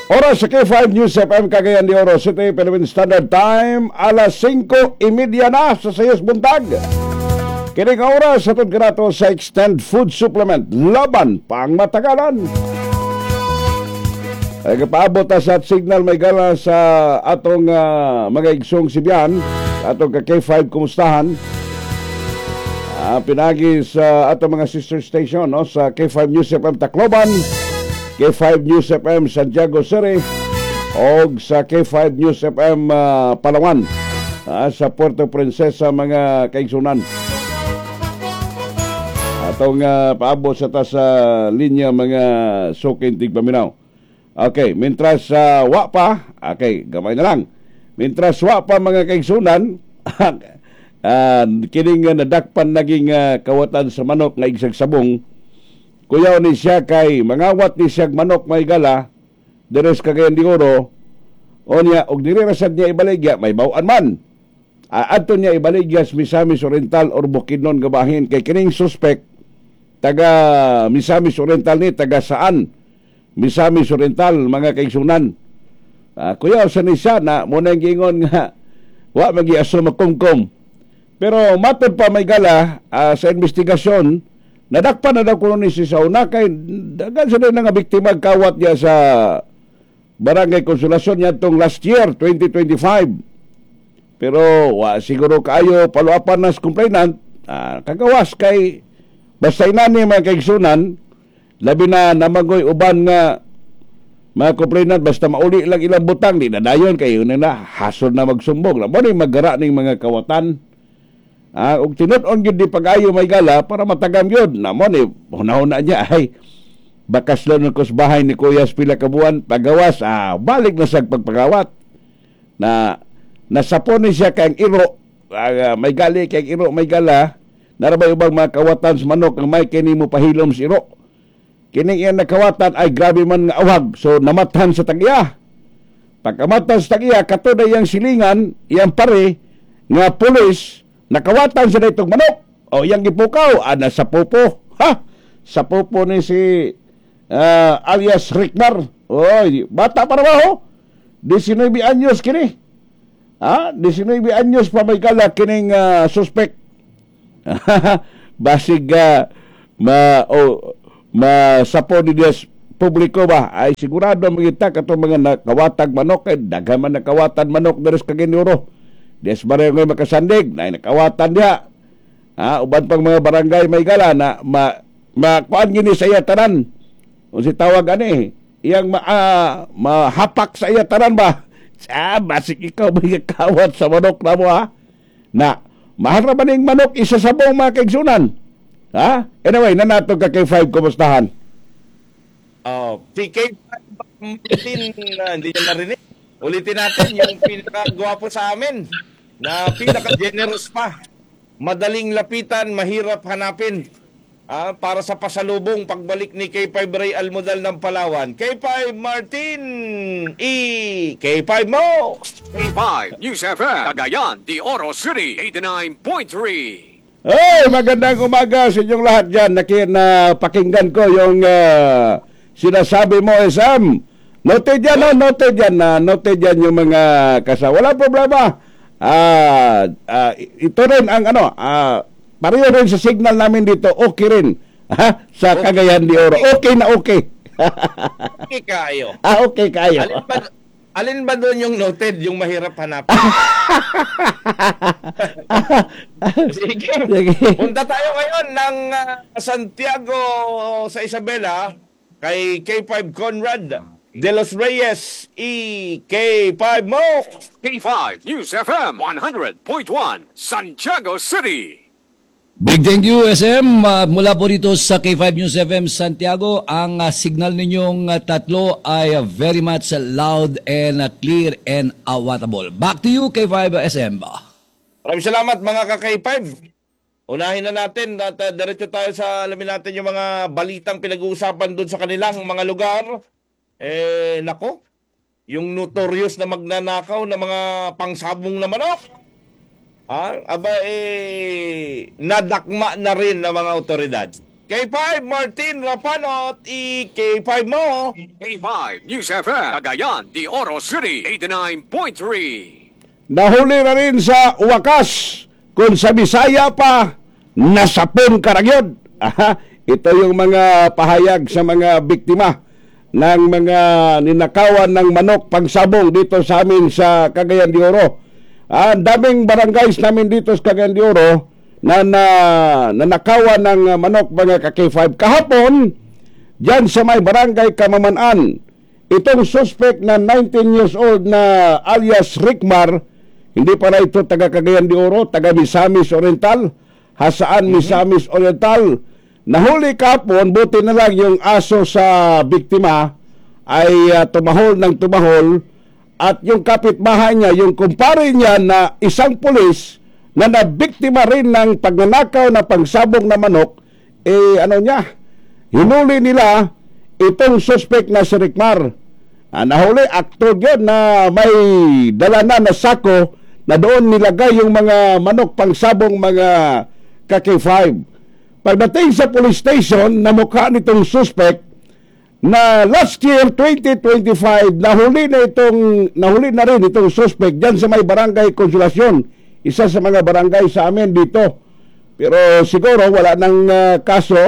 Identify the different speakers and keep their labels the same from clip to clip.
Speaker 1: Oras sa K5 News FM Cagayan de Oro City, Philippine Standard Time, alas 5:30 na sa sayos buntag. Kini ka oras sa tudkarato sa Extend Food Supplement, laban pang matagalan. Ay kapaabot sa signal may gala sa atong mga igsong Sibian, atong ka K5 kumustahan. Pinagi sa atong mga sister station, no, sa K5 News FM Tacloban, K5 News FM Santiago City, o sa K5 News FM Palawan, sa Puerto Princesa, mga kaigsunan. Atong paabot sa linya mga suking tigpaminaw. Okay, mintras wa pa, okay, gamay na lang. Mintras wa pa mga kaigsunan, kining nadakpan naging kawatan sa manok nga igsag sabong, kuyaw ni siya kay mangawat ni siya manok may gala deres Cagayan de Oro, o niya og diri rasad niya ibaligya may bawaan man. Adto niya ibaligya sa Misamis Oriental or Bukidnon gabahin kay kining suspect taga Misamis Oriental ni taga saan Misamis Oriental, mga kaigsunan. Kuyaw sa ni siya na muna gingon nga wa magiaso makungkom. Pero matod pa may gala sa investigasyon, nadakpan na daw kuno ni si Sauna kay dagan sa nga biktima kawat niya sa Barangay Konsolasyon niya tong last year 2025. Pero siguro kaayo paluapan nas complainant, kagawas kay basta inani mga kaigsunan, labi na namagoy uban nga mga complainant basta mauli lang ilang butang di nadayon kayo na hasol na magsumbong na mo ni maggara ning mga kawatan. Og tinud-on gyud di pag-ayo may gala para matagam yun. Namo ni hunahuna niya ay bakas lang ko sa bahay ni Kuya pila ka buwan pagawas, balik na sa pagpagawat. Na nasapon ni siya kang iro, may gali kang iro may gala, narabay ubang mga kawatan sa manok ang may kini mo pahilom sa iro. Kining iyang nakawatan ay grabe man nga awag, so namatan sa tag-iya. Pagkamatan sa tag-iya, kato na iyang silingan, iyang pare nga pulis, nakawatan sa itong manok. O yang gipukaw, sa popo. Sa popo ni si alias Rickmar. Oy, bata pa naman ho. 19 anyos kini. 19 anyos pa may kala kining suspect. Basig masapo ni Diyos publiko ba ay sigurado magita katong mga nakawatag manok kay daghan nakawatan manok deres Cagayan de Oro. Des barangay ngay makasandig na nakawatan dia. Uban pang mga barangay may gala na kuan gini sa iya tanan. Unsi tawag ani, iyang mahapak sa iya tanan ba. Basik ikaw may kawat sa manok na mo na mahal ra ba ning manok isa sabong mga kaigsunan. Anyway, nanatog ka kay 5 kumustahan?
Speaker 2: PK5 hindi niya narinig. Ulitin natin yung pinakagwapo sa amin na pinaka-generous pa. Madaling lapitan, mahirap hanapin. Para sa pasalubong pagbalik ni K5 Ray Almodal ng Palawan. K5 Martin K5 mo!
Speaker 3: K5 News FM Cagayan de Oro City 89.3.
Speaker 1: Hey, magandang umaga sa inyong lahat dyan. Pakinggan ko yung sinasabi mo, SM. Noted yan, noted yan yung mga wala problema. Ito rin ang pareho rin sa signal namin dito, okay rin. Sa Cagayan de Oro. Okay na okay.
Speaker 2: Okay kayo.
Speaker 1: Okay kayo.
Speaker 2: Alin ba doon yung noted, yung mahirap hanapin? Sige. Punta tayo ngayon ng Santiago sa Isabela kay K5 Conrad de los Reyes, K5 mo!
Speaker 3: K5 News FM 100.1 Santiago City.
Speaker 4: Big thank you, SM. Mula po dito sa K5 News FM Santiago, ang signal ninyong tatlo ay very much loud and clear and audible. Back to you, K5 SM.
Speaker 2: Maraming salamat mga ka-K5. Unahin na natin at diretso tayo sa alamin natin yung mga balitang pinag-uusapan doon sa kanilang mga lugar. Nako, yung notorious na magnanakaw na mga pangsabong na manok. Nadakma na rin ng mga otoridad. K5 Martin Rapanot, K5 mo.
Speaker 3: K5 News FM, Cagayan de Oro City, 89.3.
Speaker 1: Nahuli na rin sa wakas kung sa Bisaya pa nasapon karagyod. Ito yung mga pahayag sa mga biktima ng mga ninakawan ng manok pangsabong dito sa amin sa Cagayan de Oro. Ang daming barangays namin dito sa Cagayan de Oro na nanakawan ng manok mga ka-K5. Kahapon, dyan sa may barangay Kamaman-an, itong suspect na 19 years old na alias Rickmar, hindi para ito taga Cagayan de Oro, taga Misamis Oriental, Hasaan Misamis Oriental. Nahuli kahapon, buti na lang yung aso sa biktima ay tumahol ng tumahol, at yung kapitbahay niya, yung kumpare niya na isang pulis na nabiktima rin ng pagnanakaw na pangsabong na manok, hinuli nila itong suspect na si Rickmar. Nahuli, aktor yun na may dala na sako na doon nilagay yung mga manok pangsabong mga ka-K5. Pagdating sa police station, namukha nitong suspect na last year, 2025, nahuli na rin itong suspect dyan sa may barangay Konsolasyon, isa sa mga barangay sa amin dito. Pero siguro wala nang kaso,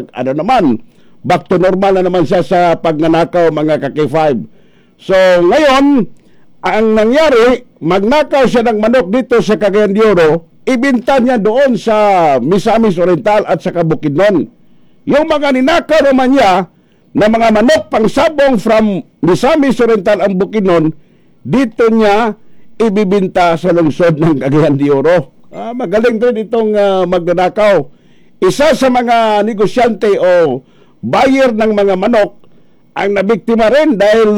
Speaker 1: back to normal na naman siya sa pagnanakaw mga ka-K5. So ngayon, ang nangyari, magnakaw siya ng manok dito sa Cagayan de Oro, ibinta niya doon sa Misamis Oriental at sa Bukidnon. Yung mga ninakaw naman niya na mga manok pangsabong from Misamis Oriental ang Bukidnon, dito niya ibibinta sa lungsod ng Cagayan de Oro. Magaling din itong magnanakaw. Isa sa mga negosyante o buyer ng mga manok ang nabiktima rin dahil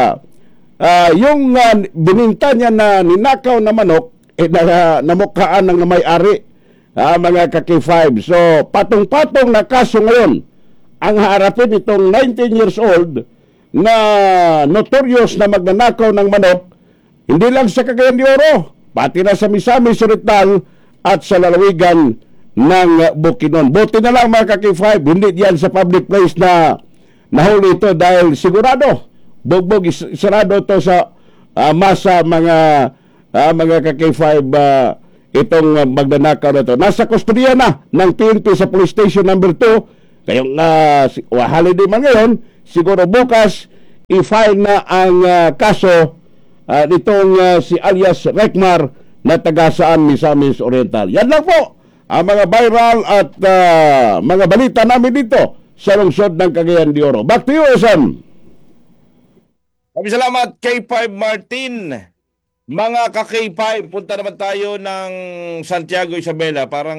Speaker 1: yung bininta niya na ninakaw na manok namukhaan ng may-ari, mga ka-K5. So patong-patong na kaso ngayon ang harapin itong 19 years old na notorious na magnanakaw ng manok, hindi lang sa Cagayan de Oro, pati na sa Misamis Oriental at sa lalawigan ng Bukidnon. Buti na lang mga ka-K5, hindi diyan sa public place na nahuli ito dahil sigurado, bugbog sarado to sa masa mga ka-K5 itong magnanakaw na ito. Nasa kustodiya na ng PNP sa police station number 2. Kayong holiday man ngayon, siguro bukas i-file na ang kaso nitong si alias Rickmar na taga saan Misamis Oriental. Yan lang po ang mga viral at mga balita namin dito sa lungsod ng Cagayan de Oro. Back to you, Sam.
Speaker 2: Maraming salamat, K5 Martin. Mga ka-K5, punta naman tayo ng Santiago, Isabela. Parang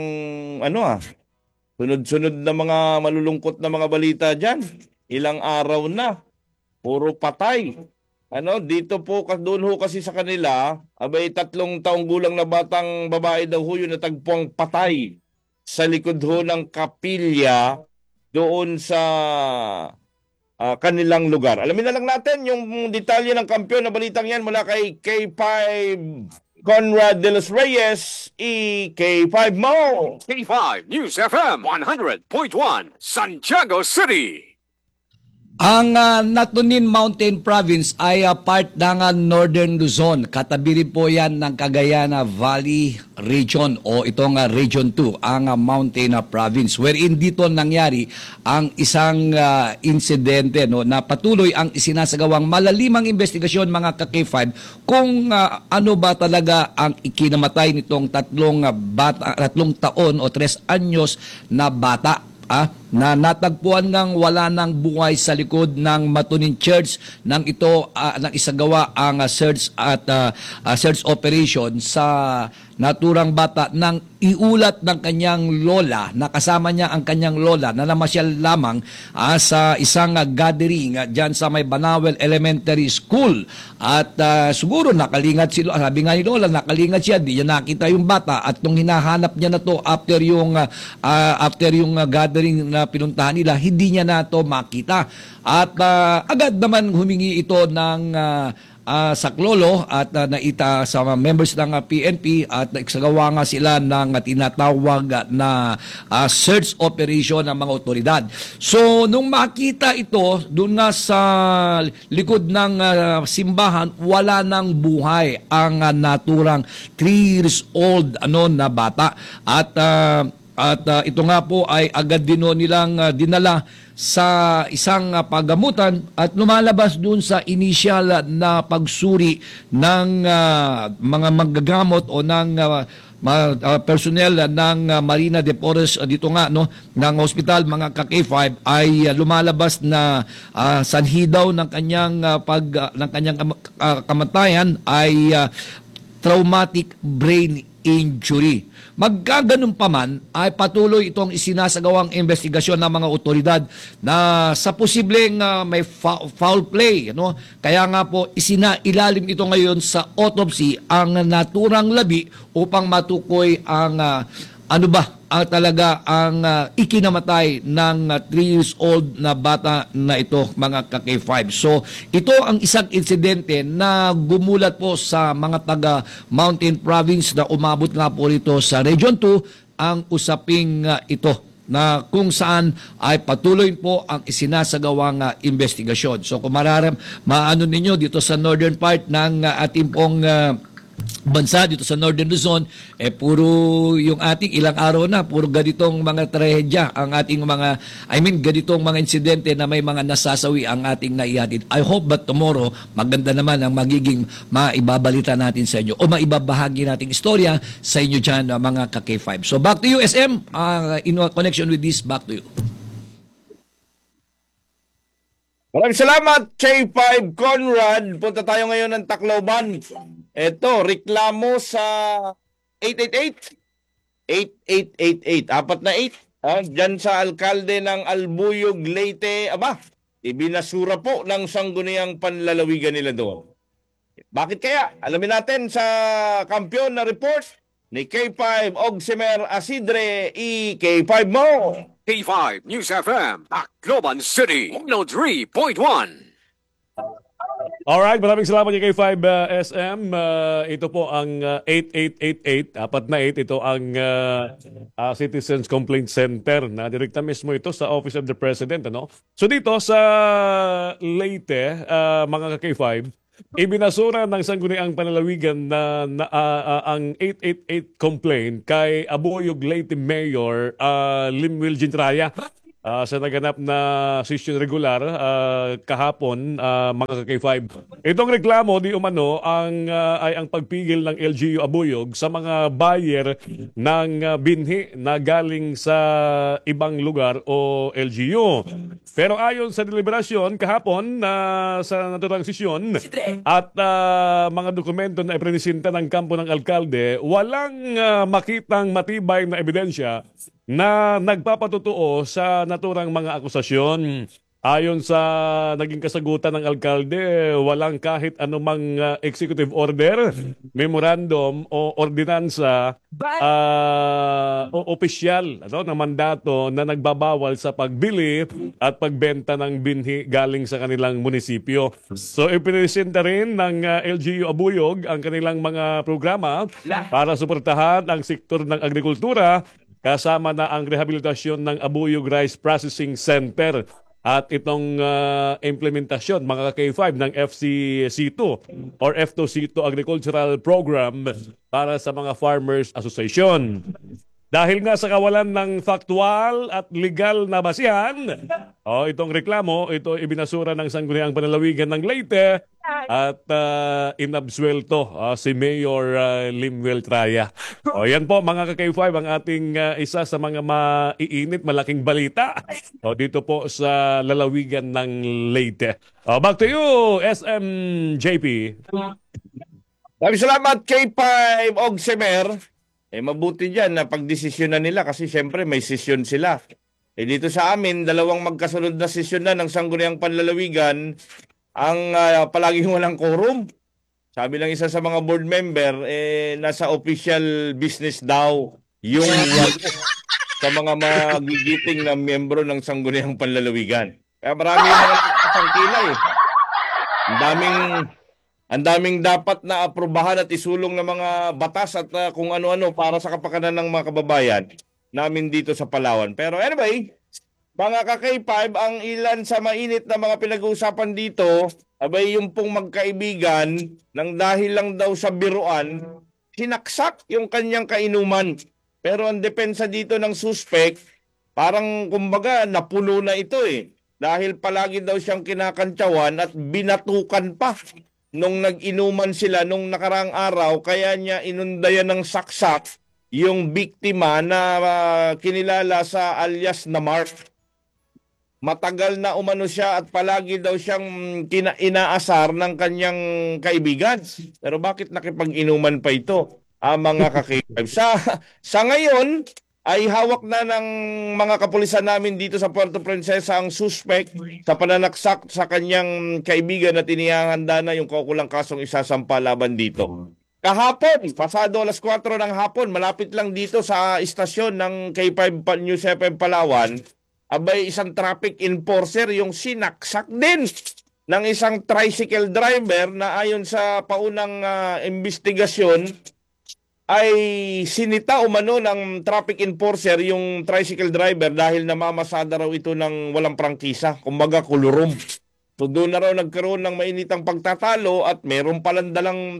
Speaker 2: sunod-sunod na mga malulungkot na mga balita dyan. Ilang araw na. Puro patay. Dito po, doon ho kasi sa kanila, 3 taong gulang na batang babae daw ho yun na tagpuang patay sa likod ho ng kapilya doon sa kanilang lugar. Alamin na lang natin yung detalye ng kampiyon na balitang yan mula kay K5 Conrad de los Reyes, K5 mo!
Speaker 3: K5 News FM 100.1, Santiago City.
Speaker 4: Ang Natunin Mountain Province ay part ng Northern Luzon. Katabi rin po yan ng Cagayan Valley Region o itong Region 2, ang Mountain Province. Wherein dito nangyari ang isang insidente na patuloy ang isinasagawang malalimang investigasyon mga ka-K5 kung ano ba talaga ang ikinamatay nitong 3 taon o 3 anyos na bata. Na natagpuan ngang wala ng buhay sa likod ng Matunin Church nang ito nang isagawa ang search operation sa naturang bata nang iulat ng kanyang lola, nakasama niya ang kanyang lola na namasyal lamang sa isang gathering dyan sa may Banawel Elementary School. At siguro nakalingat si lola, sabi nga ni lola, nakalingat siya, di niya nakita yung bata at nung hinahanap niya na to after yung gathering na pinuntahan nila, hindi niya na to makita. At agad naman humingi ito ng saklolo at naita sa mga members ng PNP at nagsagawa nga sila ng tinatawag na search operation ng mga otoridad. So nung makita ito doon nga sa likod ng simbahan, wala nang buhay ang naturang 3 years old na bata at ito nga po ay agad din nilang dinala sa isang paggamutan at lumalabas dun sa initial na pagsuri ng mga manggagamot o ng personnel ng Marina de Porres dito nga ng hospital, mga ka-K5 ay lumalabas na sanhi daw ng kanyang kamatayan ay traumatic brain injury. Magkaganon pa man ay patuloy itong isinasagawang investigasyon ng mga otoridad na sa posibleng may foul play. Kaya nga po isinailalim ito ngayon sa autopsy ang naturang labi upang matukoy ang talaga ang ikinamatay ng 3 years old na bata na ito, mga ka-K5. So, ito ang isang insidente na gumulat po sa mga taga Mountain Province na umabot nga po rito sa Region 2 ang usaping ito na kung saan ay patuloy po ang isinasagawang investigasyon. So, kung maano ninyo dito sa northern part ng ating pong bansa dito sa Northern Luzon, puro yung ating ilang araw na, puro ganitong mga trahedya ang ating ganitong mga insidente na may mga nasasawi ang ating naihatid. I hope that tomorrow, maganda naman ang magiging maibabalita natin sa inyo o maibabahagi nating istorya sa inyo dyan, mga ka-K5. So back to you, SM, in connection with this, back to you.
Speaker 2: Maraming salamat, K5 Conrad. Punta tayo ngayon ng Tacloban. Ito, reklamo sa 888. 8888. 4 na 8. Diyan sa alkalde ng Albuyog, Leyte. Ibinasura po ng sangguniang panlalawigan nila doon. Bakit kaya? Alamin natin sa kampiyon na report ni K5 Ogsemer Asidre, K5 mo.
Speaker 3: K5 News FM, Tacloban City, 103.1.
Speaker 5: Alright, maraming salamat kay K5 SM. Ito po ang 8888, 4 na 8. Ito ang Citizens Complaint Center na direkta mismo ito sa Office of the President. So dito sa Leyte, mga K5, ibinasura ng sangguniang panlalawigan na ang 888 complaint kay Abuyog Leyte Mayor Limwil Gintraya sa naganap na session regular kahapon, mga K5. Itong reklamo di umano ay ang pagpigil ng LGU Abuyog sa mga buyer ng binhi na galing sa ibang lugar o LGU. Pero ayon sa deliberasyon kahapon sa naturang sesyon at mga dokumento na iprenisinta ng kampo ng alkalde, walang makitang matibay na ebidensya na nagpapatotoo sa naturang mga akusasyon. Ayon sa naging kasagutan ng alkalde, walang kahit anumang executive order, memorandum o ordinansa o opisyal na mandato na nagbabawal sa pagbili at pagbenta ng binhi galing sa kanilang munisipyo. So ipinisenta rin ng LGU Abuyog ang kanilang mga programa para suportahan ang sektor ng agrikultura, kasama na ang rehabilitasyon ng Abuyog Rice Processing Center at itong implementasyon, mga K5, ng FCC2 or F2C2 Agricultural Program para sa mga Farmers Association. Dahil nga sa kawalan ng factual at legal na basihan, itong reklamo, ito ibinasura ng sangguniang panlalawigan ng Leyte at inabsuelto si Mayor Limwil Traya. Yan po, mga ka-K5, ang ating isa sa mga maiinit, malaking balita dito po sa lalawigan ng Leyte. Back to you, SMJP.
Speaker 2: Maraming salamat, K5 Ogsemer. Mabuti dyan na pagdesisyonan nila kasi syempre may sesyon sila. Dito sa amin, dalawang magkasunod na sesyon na ng sangguniang panlalawigan ang palaging walang quorum. Sabi ng isa sa mga board member, nasa official business daw yung sa mga magigiting na miyembro ng sangguniang panlalawigan. Kaya marami yung mga nakasangkila . Ang Ang daming dapat na aprubahan at isulong ng mga batas at kung ano-ano para sa kapakanan ng mga kababayan namin dito sa Palawan. Pero anyway, mga ka-K5, ang ilan sa mainit na mga pinag-uusapan dito, abay yung pong magkaibigan, nang dahil lang daw sa biruan, sinaksak yung kanyang kainuman. Pero ang depensa dito ng suspect, parang kumbaga napuno na ito eh. Dahil palagi daw siyang kinakantsawan at binatukan pa nung nag-inuman sila nung nakarang araw, kaya niya inundayan ng saksak yung biktima na kinilala sa alias na Mark. Matagal na umano siya at palagi daw siyang inaasar ng kanyang kaibigan. Pero bakit nakipag-inuman pa ito? Mga kakaibigan. Sa ngayon, ay hawak na ng mga kapulisan namin dito sa Puerto Princesa ang suspect sa pananaksak sa kanyang kaibigan at inihahanda na yung kaukulang kasong isasampa laban dito. Kahapon, pasado alas 4 ng hapon, malapit lang dito sa istasyon ng K5 News FM Palawan, abay isang traffic enforcer yung sinaksak din ng isang tricycle driver na ayon sa paunang investigasyon ay sinita umano ng traffic enforcer yung tricycle driver dahil namamasada raw ito ng walang prangkisa, kumbaga kulurom. So doon na raw nagkaroon ng mainitang pagtatalo at meron palang dalang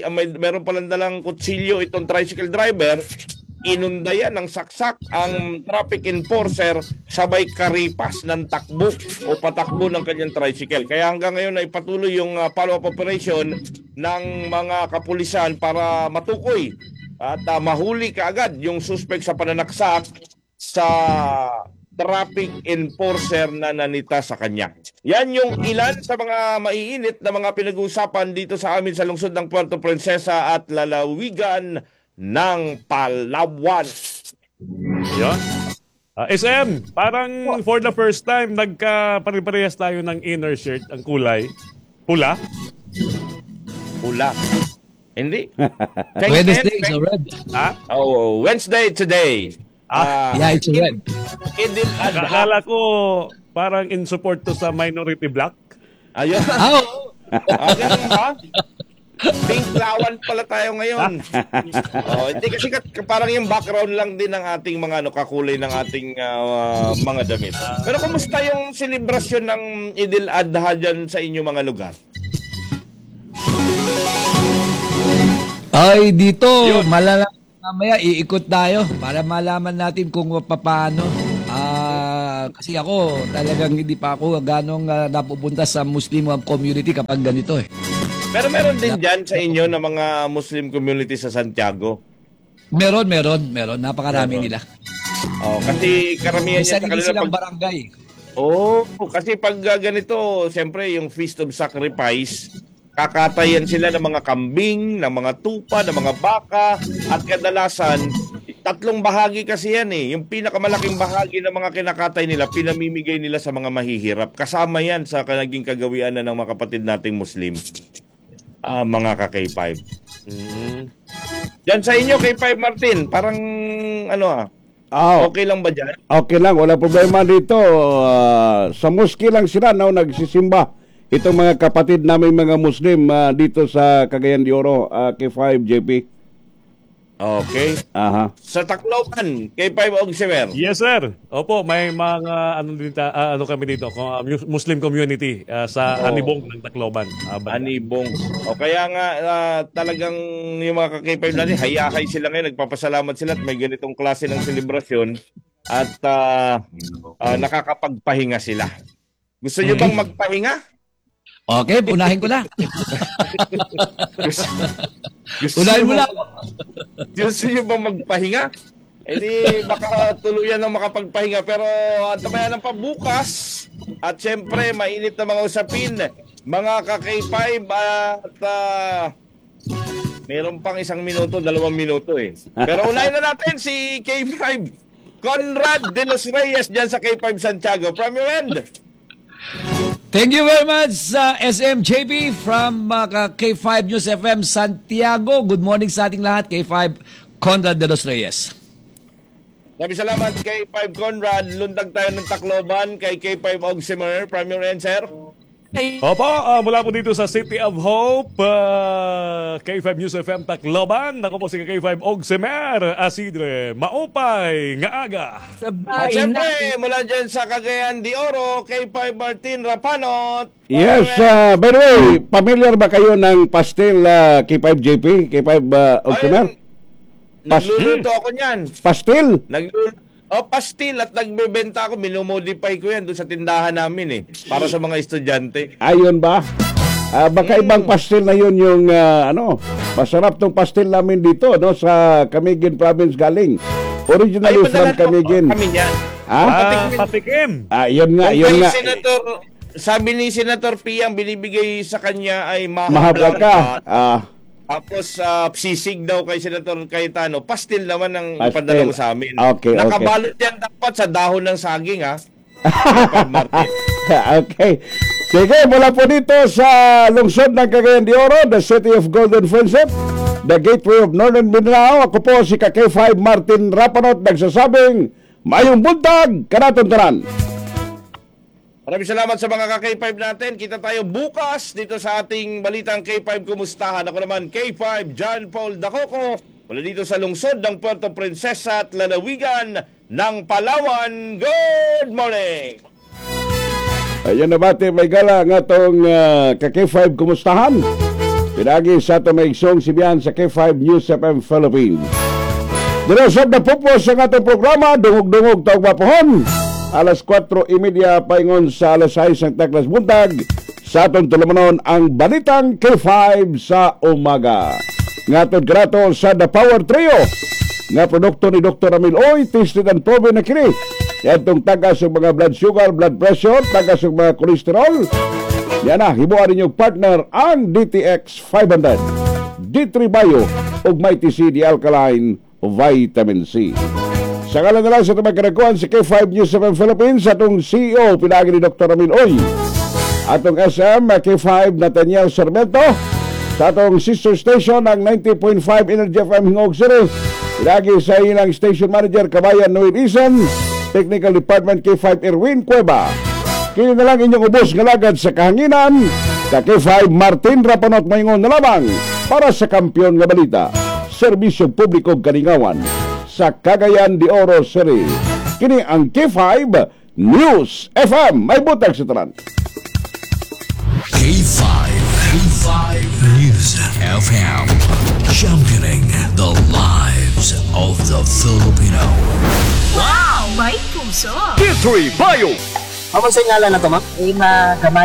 Speaker 2: kutsilyo itong tricycle driver. Inundayan ng saksak ang traffic enforcer sabay karipas ng takbo o patakbo ng kanyang tricycle. Kaya hanggang ngayon ay patuloy yung follow-up operation ng mga kapulisan para matukoy at mahuli kaagad yung suspect sa pananaksak sa traffic enforcer na nanita sa kanya. Yan yung ilan sa mga maiinit na mga pinag-uusapan dito sa amin sa lungsod ng Puerto Princesa at lalawigan ng Palawan.
Speaker 5: Yun. SM, parang for the first time, nagka-pare-parehas tayo ng inner shirt, ang kulay. Pula.
Speaker 2: Pula. Hindi.
Speaker 4: Wednesday is a red.
Speaker 5: Ha?
Speaker 2: Oh, Wednesday today.
Speaker 4: Yeah, it's a red.
Speaker 2: Idil Adha.
Speaker 5: Akala ko parang in support to sa minority black.
Speaker 2: Ayun.
Speaker 4: Oh!
Speaker 2: Ganun ba? Pink lawan pala tayo ngayon. Hindi kasi parang yung background lang din ng ating mga kakulay ng ating mga damit. Pero kumusta yung selebrasyon ng Idil Adha dyan sa inyong mga lugar?
Speaker 4: Ay, dito, mamaya iikot tayo para malaman natin kung paano. Kasi ako, talagang hindi pa ako ganong napupunta sa Muslim community kapag ganito eh.
Speaker 2: Pero meron din dyan sa inyo na mga Muslim community sa Santiago?
Speaker 4: Meron. Napakarami nila.
Speaker 2: Kasi karamihan
Speaker 4: May
Speaker 2: niya sa
Speaker 4: sarili
Speaker 2: kanila
Speaker 4: silang barangay.
Speaker 2: kasi pag ganito, siyempre yung Feast of Sacrifice, kakatayan sila ng mga kambing, ng mga tupa, ng mga baka, at kadalasan, tatlong bahagi kasi yan eh. Yung pinakamalaking bahagi ng mga kinakatay nila, pinamimigay nila sa mga mahihirap. Kasama yan sa naging kagawian na ng mga kapatid nating Muslim. Mga ka-K5. Diyan sa inyo, K5 Martin, parang okay lang ba dyan?
Speaker 1: Okay lang, wala problema dito. Sa mosque lang sila nagsisimba. Itong mga kapatid namin mga Muslim dito sa Cagayan de Oro, K5 JP.
Speaker 2: Okay.
Speaker 1: Aha.
Speaker 2: Sa Tacloban, K5 Ogsever.
Speaker 5: Yes, sir. Opo, may mga kami dito, Muslim community sa Anibong ng Tacloban.
Speaker 2: Anibong. Kaya nga talagang yung mga ka-K5 natin, hayahay sila ngayon, nagpapasalamat sila at may ganitong klase ng selebrasyon at nakakapagpahinga sila. Gusto nyo bang magpahinga?
Speaker 4: Okay, unahin ko na.
Speaker 2: Unahin mo na. Gusto nyo bang magpahinga? Di baka tuluyan ng makapagpahinga. Pero antabayan ng pabukas. At syempre, mainit na mga usapin. Mga ka-K5 at meron pang 1 minuto, 2 minuto eh. Pero unahin na natin si K5. Conrad de los Reyes dyan sa K5 Santiago. From your end.
Speaker 4: Thank you very much, SMJB from K5 News FM Santiago. Good morning sa ating lahat, K5 Conrad de los Reyes.
Speaker 2: Salamat K5 Conrad. Lundag tayo ng Tacloban kay K5 Ogsimer. From your end, sir.
Speaker 5: Opo, mula po dito sa City of Hope, K5 News FM Tacloban. Ako po si K5 Ogsemer Asidre, maupay nga aga.
Speaker 2: At syempre, mula dyan sa Cagayan de Oro, K5 Martin Rapanot.
Speaker 1: Yes, by the way, familiar ba kayo ng pastel K5JP, K5 October?
Speaker 2: Nagluluto ako niyan.
Speaker 1: Pastel?
Speaker 2: Pastil at nagbebenta ako, minumodify ko yan doon sa tindahan namin para sa mga estudyante.
Speaker 1: Ayun ba? Baka ibang pastel na yun yung masarap tong pastel namin dito no sa Camiguin Province galing. Originally from Camiguin.
Speaker 2: Kami niyan.
Speaker 5: Patikim.
Speaker 1: Yun nga, yun nga.
Speaker 2: Sabi ni Senator Piang, binibigay sa kanya ay
Speaker 1: Mahabla ka.
Speaker 2: Tapos sisig daw kay Senator Cayetano, pastil naman ang
Speaker 1: Pastil.
Speaker 2: ipadala mo sa amin.
Speaker 1: Okay,
Speaker 2: Nakabalot yan dapat sa dahon ng saging, ha? Martin.
Speaker 1: Okay. Sige, mula po dito sa lungsod ng Cagayan de Oro, the city of Golden Friendship, the gateway of Northern Mindanao. Ako po si K5 Martin Rapanot, nagsasabing, mayong buntag, kanatuntaran.
Speaker 2: Maraming salamat sa mga ka-K5 natin. Kita tayo bukas dito sa ating balitang K5 Kumustahan. Ako naman K5 John Paul Dacoco. Mula dito sa lungsod ng Puerto Princesa at lalawigan ng Palawan. Good morning!
Speaker 1: Ayan na bati, may gala nga itong ka-K5 Kumustahan. Pinagi sa ito may iksong sibihan sa K5 News FM Philippines. Dinasab na pupos ang atong programa, dungog-dungog taong mapuhon. Alas 4:30 paingon sa alas 6 ng Taklas Buntag sa atong tulumanon ang Balitang K5 sa umaga. Ngatod grato sa The Power Trio nga produkto ni Dr. Ramil Oy, tested and proven na kini. Itong tagas ng mga blood sugar, blood pressure, tagas ng mga cholesterol. Yan na, hibuan ninyong partner ang DTX 500, D3 Bio, ug may TCD Alkaline Vitamin C. Sa ngalan na lang sa itong magkarakuan sa K5 News FM Philippines, atong CEO, pinagi ni Dr. Ramil Oy. Atong SM, K5 Nathaniel Sarmiento. Sa atong sister station, ang 90.5 Energy FM Hingog City. Pinagi sa ilang station manager, Kabayan Noel Isen. Technical Department, K5 Erwin Cueva. Kini na lang inyong ubos nga lagad sa kahanginan. Sa K5 Martin Rapanot Maingon na lamang para sa kampiyon nga balita. Serbisyo Publiko Kalingawan sa Cagayan de Oro City. Kini ang K5 News FM. May butag sa tanan.
Speaker 6: K5 News FM, championing the lives of the Filipino.
Speaker 7: Wow! May puso!
Speaker 3: D3 Bio.
Speaker 8: Ako sa ngalan na to, ma'am? Gamay